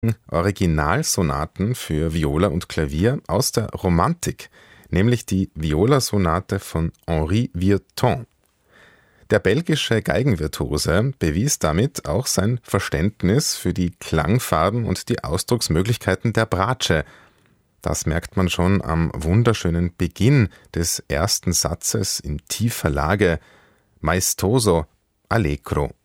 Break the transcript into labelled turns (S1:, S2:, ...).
S1: Originalsonaten für Viola und Klavier aus der Romantik, nämlich die Violasonate von Henri Vieuxtemps. Der belgische Geigenvirtuose bewies damit auch sein Verständnis für die Klangfarben und die Ausdrucksmöglichkeiten der Bratsche. Das merkt man schon am wunderschönen Beginn des ersten Satzes in tiefer Lage, maestoso, allegro.